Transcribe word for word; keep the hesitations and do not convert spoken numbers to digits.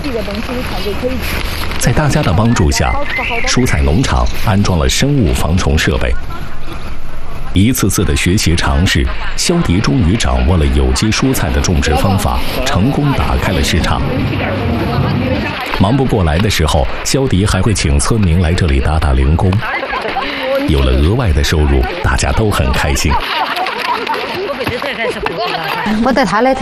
在大家的帮助下，蔬菜农场安装了生物防虫设备。一次次的学习尝试，肖迪终于掌握了有机蔬菜的种植方法，成功打开了市场。忙不过来的时候，肖迪还会请村民来这里打打零工。有了额外的收入，大家都很开心。 我带他来。